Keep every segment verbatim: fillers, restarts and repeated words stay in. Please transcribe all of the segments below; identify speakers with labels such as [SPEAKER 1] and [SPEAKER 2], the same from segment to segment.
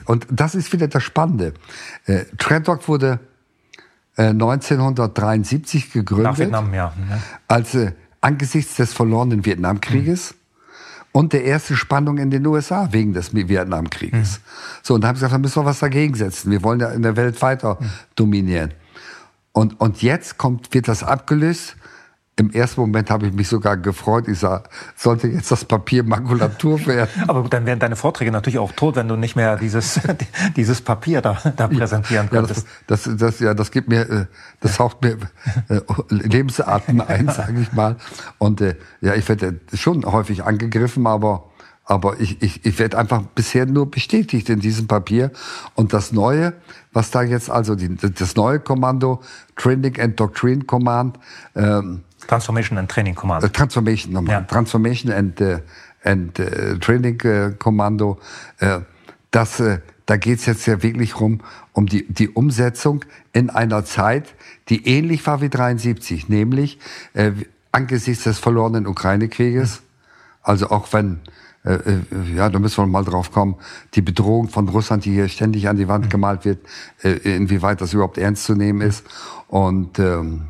[SPEAKER 1] und das ist wieder das Spannende. Äh, Traddock wurde äh, neunzehnhundertdreiundsiebzig gegründet.
[SPEAKER 2] Nach Vietnam, ja.
[SPEAKER 1] Als äh, angesichts des verlorenen Vietnamkrieges mhm. und der ersten Spannung in den U S A wegen des Vietnamkrieges. Mhm. So, und da haben sie gesagt, da müssen wir was dagegen setzen. Wir wollen ja in der Welt weiter mhm. dominieren. Und, und jetzt kommt, wird das abgelöst. Im ersten Moment habe ich mich sogar gefreut. Ich sah, sollte jetzt das Papier Makulatur werden.
[SPEAKER 2] Aber gut, dann wären deine Vorträge natürlich auch tot, wenn du nicht mehr dieses, dieses Papier da, da präsentieren könntest.
[SPEAKER 1] Ja, das, das, das, ja, das gibt mir, das haucht mir äh, Lebensatmen ein, sage ich mal. Und äh, ja, ich werde schon häufig angegriffen, aber aber ich, ich, ich werde einfach bisher nur bestätigt in diesem Papier. Und das Neue, was da jetzt also die, das neue Kommando Training and Doctrine Command ähm,
[SPEAKER 2] Transformation and Training Command.
[SPEAKER 1] Äh, Transformation, nochmal. Ja. Transformation and, äh, and äh, Training äh, Kommando. Äh, das, äh, da geht's jetzt ja wirklich rum, um die, die Umsetzung in einer Zeit, die ähnlich war wie dreiundsiebzig, nämlich äh, angesichts des verlorenen Ukraine-Krieges, mhm. also auch wenn, äh, äh, ja, da müssen wir mal drauf kommen, die Bedrohung von Russland, die hier ständig an die Wand mhm. gemalt wird, äh, inwieweit das überhaupt ernst zu nehmen ist. Und ähm,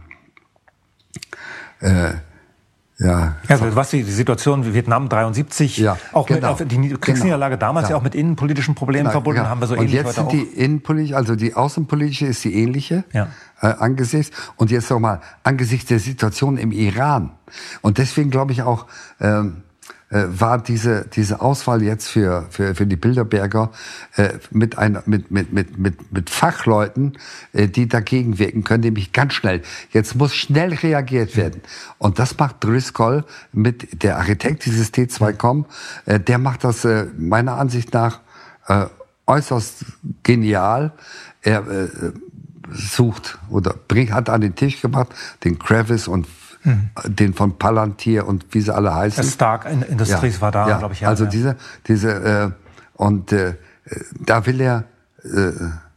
[SPEAKER 1] Äh, ja.
[SPEAKER 2] Also was die Situation wie Vietnam dreiundsiebzig,
[SPEAKER 1] ja,
[SPEAKER 2] auch
[SPEAKER 1] genau,
[SPEAKER 2] mit die Kriegsniederlage
[SPEAKER 1] genau,
[SPEAKER 2] damals ja. ja auch mit innenpolitischen Problemen genau, verbunden,
[SPEAKER 1] ja.
[SPEAKER 2] haben wir so
[SPEAKER 1] und
[SPEAKER 2] ähnlich
[SPEAKER 1] jetzt
[SPEAKER 2] heute
[SPEAKER 1] sind
[SPEAKER 2] auch.
[SPEAKER 1] die innenpolitische, also die außenpolitische ist die ähnliche
[SPEAKER 2] ja.
[SPEAKER 1] äh, angesichts und jetzt nochmal angesichts der Situation im Iran und deswegen glaube ich auch ähm, äh, war diese diese Auswahl jetzt für für für die Bilderberger äh, mit einer mit mit mit mit mit Fachleuten, äh, die dagegen wirken können, nämlich ganz schnell. Jetzt muss schnell reagiert werden und das macht Driscoll mit der Architekt dieses T zwei Com. Äh, der macht das äh, meiner Ansicht nach äh, äußerst genial. Er äh, sucht oder bringt hat an den Tisch gebracht den Kravis und Mhm. den von Palantir und wie sie alle heißen.
[SPEAKER 2] Stark Industries ja, war da,
[SPEAKER 1] ja,
[SPEAKER 2] glaube ich. Ja,
[SPEAKER 1] also
[SPEAKER 2] ja.
[SPEAKER 1] diese, diese äh, und äh, da will er äh,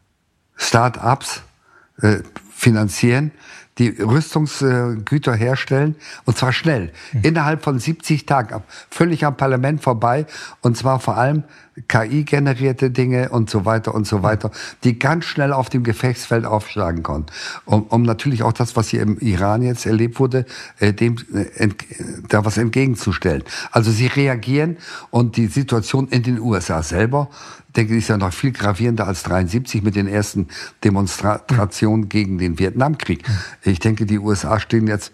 [SPEAKER 1] Start-ups äh, finanzieren, die Rüstungsgüter herstellen und zwar schnell, mhm. innerhalb von siebzig Tagen, völlig am Parlament vorbei und zwar vor allem K I-generierte Dinge und so weiter und so weiter, die ganz schnell auf dem Gefechtsfeld aufschlagen konnten, um, um natürlich auch das, was hier im Iran jetzt erlebt wurde, äh, dem äh, ent, da was entgegenzustellen. Also sie reagieren und die Situation in den U S A selber, denke ich, ist ja noch viel gravierender als dreiundsiebzig mit den ersten Demonstrationen mhm. gegen den Vietnamkrieg. Mhm. Ich denke, die U S A stehen jetzt,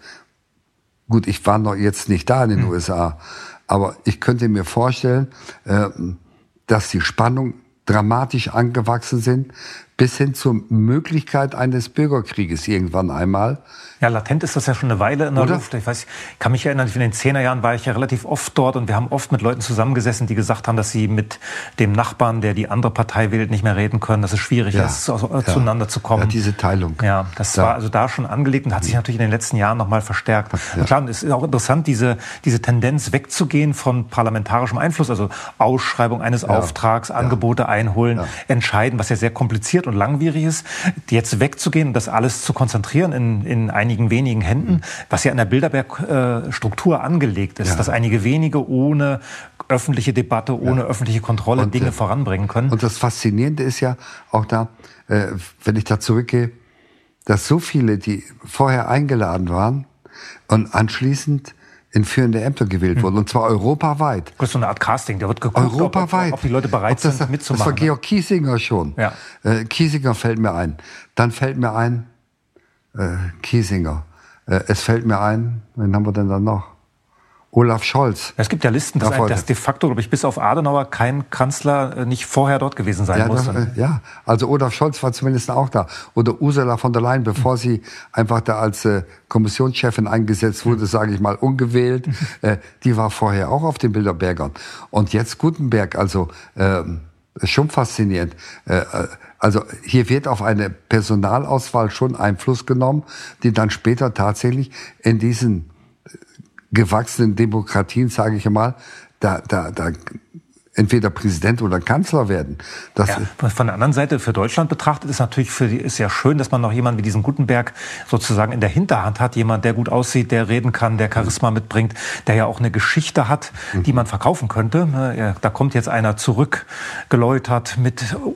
[SPEAKER 1] gut, ich war noch jetzt nicht da in den mhm. U S A, aber ich könnte mir vorstellen, äh, dass die Spannungen dramatisch angewachsen sind, bis hin zur Möglichkeit eines Bürgerkrieges irgendwann einmal.
[SPEAKER 2] Ja, latent ist das ja schon eine Weile in der
[SPEAKER 1] Oder?
[SPEAKER 2] Luft. Ich weiß, ich kann mich erinnern, in den Zehnerjahren war ich ja relativ oft dort und wir haben oft mit Leuten zusammengesessen, die gesagt haben, dass sie mit dem Nachbarn, der die andere Partei wählt, nicht mehr reden können, dass es schwierig
[SPEAKER 1] ja.
[SPEAKER 2] ist, also,
[SPEAKER 1] ja.
[SPEAKER 2] zueinander zu kommen.
[SPEAKER 1] Ja, diese Teilung.
[SPEAKER 2] Ja, das ja. war also da schon angelegt und hat sich natürlich in den letzten Jahren nochmal verstärkt. Ja. Und klar, und es ist auch interessant, diese, diese Tendenz wegzugehen von parlamentarischem Einfluss, also Ausschreibung eines ja. Auftrags, Angebote ja. einholen, ja. entscheiden, was ja sehr kompliziert und langwierig ist, jetzt wegzugehen und das alles zu konzentrieren in, in einigen wenigen Händen, was ja in der Bilderberg-Struktur angelegt ist, ja. dass einige wenige ohne öffentliche Debatte, ohne ja. öffentliche Kontrolle und, Dinge äh, voranbringen können.
[SPEAKER 1] Und das Faszinierende ist ja auch da, äh, wenn ich da zurückgehe, dass so viele, die vorher eingeladen waren und anschließend in führende Ämter gewählt wurden, hm. und zwar europaweit.
[SPEAKER 2] Das ist so eine Art Casting, da wird geguckt,
[SPEAKER 1] europaweit.
[SPEAKER 2] Ob, ob die Leute bereit
[SPEAKER 1] das,
[SPEAKER 2] sind, mitzumachen.
[SPEAKER 1] Das war Georg Kiesinger schon.
[SPEAKER 2] Ja.
[SPEAKER 1] Äh, Kiesinger fällt mir ein. Dann fällt mir ein, äh, Kiesinger. Äh, es fällt mir ein, wen haben wir denn dann noch? Olaf Scholz.
[SPEAKER 2] Es gibt ja Listen, dass, ein, dass de facto, glaube ich, bis auf Adenauer kein Kanzler nicht vorher dort gewesen sein
[SPEAKER 1] ja,
[SPEAKER 2] muss.
[SPEAKER 1] Das, äh, ja, also Olaf Scholz war zumindest auch da. Oder Ursula von der Leyen, bevor mhm. sie einfach da als äh, Kommissionschefin eingesetzt wurde, mhm. sage ich mal, ungewählt. Mhm. Äh, die war vorher auch auf den Bilderbergern. Und jetzt Gutenberg, also äh, schon faszinierend. Äh, also hier wird auf eine Personalauswahl schon Einfluss genommen, die dann später tatsächlich in diesen gewachsenen Demokratien, sage ich mal, da, da, da entweder Präsident oder Kanzler werden. Das
[SPEAKER 2] ja, von der anderen Seite, für Deutschland betrachtet, ist natürlich für die, ist ja schön, dass man noch jemanden wie diesen Gutenberg sozusagen in der Hinterhand hat. Jemand, der gut aussieht, der reden kann, der Charisma mitbringt, der ja auch eine Geschichte hat, die man verkaufen könnte. Da kommt jetzt einer zurückgeläutert mit